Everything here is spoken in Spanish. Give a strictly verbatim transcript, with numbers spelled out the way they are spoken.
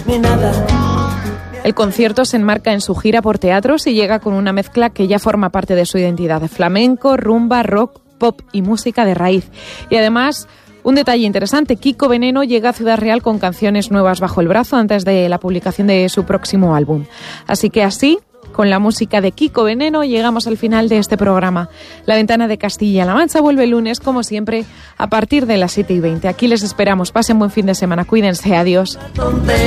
ni nada. El concierto se enmarca en su gira por teatros y llega con una mezcla que ya forma parte de su identidad: flamenco, rumba, rock, pop y música de raíz. Y además, un detalle interesante, Kiko Veneno llega a Ciudad Real con canciones nuevas bajo el brazo antes de la publicación de su próximo álbum. Así que así, con la música de Kiko Veneno, llegamos al final de este programa. La Ventana de Castilla-La Mancha vuelve el lunes, como siempre, a partir de las siete y veinte. Aquí les esperamos. Pasen buen fin de semana. Cuídense. Adiós.